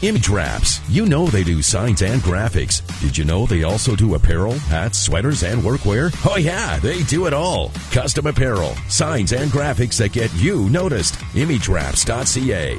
Image Wraps. You know they do signs and graphics. Did you know they also do apparel, hats, sweaters, and workwear? Oh yeah, they do it all. Custom apparel, signs, and graphics that get you noticed. ImageWraps.ca.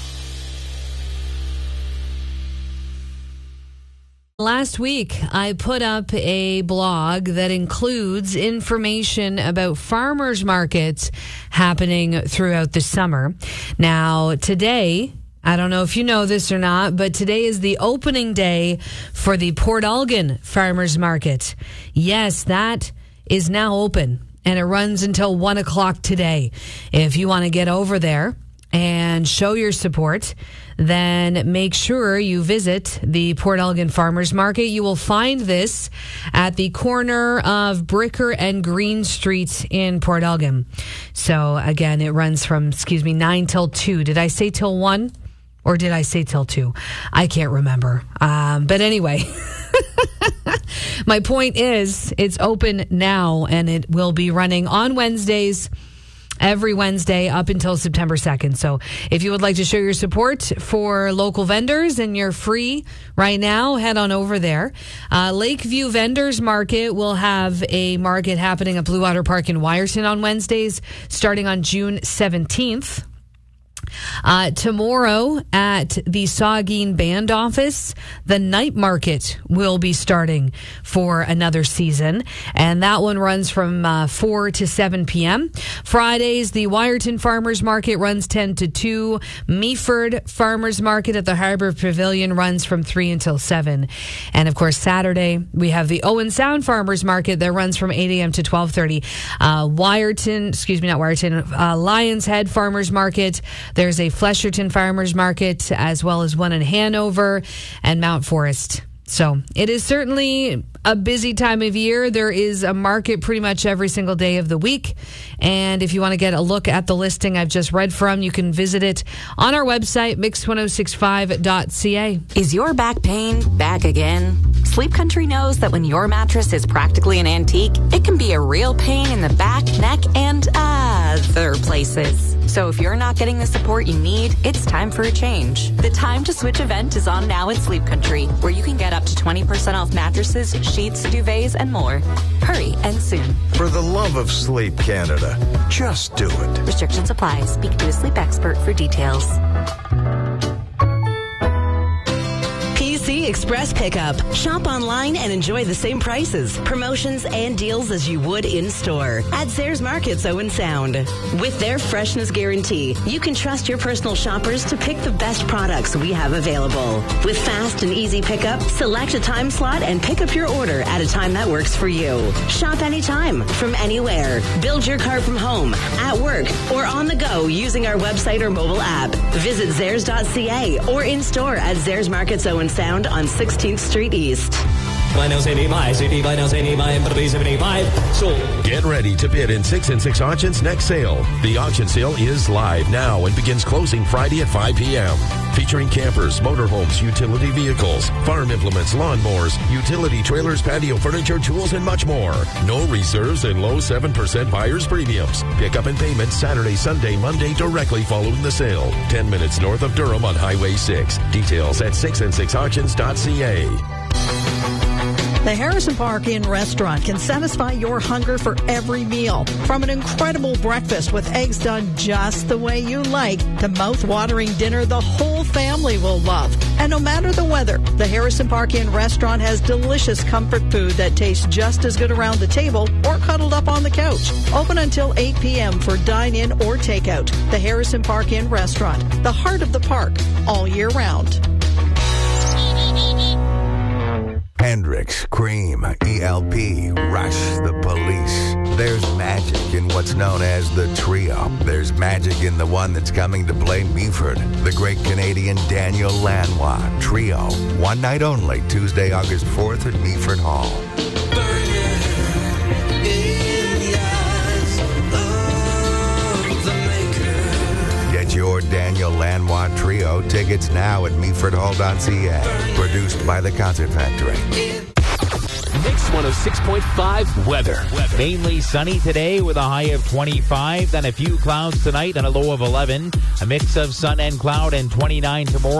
Last week, I put up a blog that includes information about farmers markets happening throughout the summer. Now, today, I don't know if you know this or not, but today is the opening day for the Port Elgin Farmers Market. Yes, that is now open, and it runs until 1 o'clock today. If you want to get over there and show your support, then make sure you visit the Port Elgin Farmers Market. You will find this at the corner of Bricker and Green Streets in Port Elgin. So again, it runs from, 9 till 2. Did I say till 1? Or did I say till 2? I can't remember. But anyway, my point is it's open now, and it will be running on Wednesdays, every Wednesday up until September 2nd. So if you would like to show your support for local vendors and you're free right now, head on over there. Lakeview Vendors Market will have a market happening at Blue Water Park in Wyerton on Wednesdays starting on June 17th. Tomorrow at the Saugeen Band Office, the night market will be starting for another season, and that one runs from 4 to 7 p.m. Fridays, the Wyerton Farmers Market runs 10 to 2. Meaford Farmers Market at the Harbour Pavilion runs from 3 until 7. And of course, Saturday, we have the Owen Sound Farmers Market that runs from 8 a.m. to 12:30. Lions Head Farmers Market. There's a Flesherton Farmers Market, as well as one in Hanover and Mount Forest. So it is certainly a busy time of year. There is a market pretty much every single day of the week. And if you want to get a look at the listing I've just read from, you can visit it on our website, mix1065.ca. Is your back pain back again? Sleep Country knows that when your mattress is practically an antique, it can be a real pain in the back, neck, and other places. So if you're not getting the support you need, it's time for a change. The Time to Switch event is on now at Sleep Country, where you can get up to 20% off mattresses, sheets, duvets, and more. Hurry and soon. For the love of sleep, Canada, just do it. Restrictions apply. Speak to a sleep expert for details. PC Express Pickup. Shop online and enjoy the same prices, promotions, and deals as you would in store at Zayres Markets Owen Sound. With their freshness guarantee, you can trust your personal shoppers to pick the best products we have available. With fast and easy pickup, select a time slot and pick up your order at a time that works for you. Shop anytime, from anywhere. Build your cart from home, at work, or on the go using our website or mobile app. Visit Zayres.ca or in store at Zayres Markets Owen Sound on 16th Street East. Get ready to bid in 6 and 6 Auctions next sale. The auction sale is live now and begins closing Friday at 5 p.m. Featuring campers, motorhomes, utility vehicles, farm implements, lawnmowers, utility trailers, patio furniture, tools, and much more. No reserves and low 7% buyer's premiums. Pickup and payment Saturday, Sunday, Monday directly following the sale. 10 minutes north of Durham on Highway 6. Details at 6and6auctions.ca. The Harrison Park Inn restaurant can satisfy your hunger for every meal. From an incredible breakfast with eggs done just the way you like to mouth-watering dinner the whole family will love. And no matter the weather, the Harrison Park Inn restaurant has delicious comfort food that tastes just as good around the table or cuddled up on the couch. Open until 8 p.m. for dine-in or takeout. The Harrison Park Inn restaurant, the heart of the park, all year round. Hendrix, Cream, ELP, Rush, The Police. There's magic in what's known as the Trio. There's magic in the one that's coming to play Meaford, the great Canadian Daniel Lanois Trio. One night only, Tuesday, August 4th at Meaford Hall. Get your Daniel Lanois Trio tickets now at meafordhall.ca. Produced by the Concert Factory. Mix 106.5 weather. Mainly sunny today with a high of 25, then a few clouds tonight and a low of 11. A mix of sun and cloud and 29 tomorrow.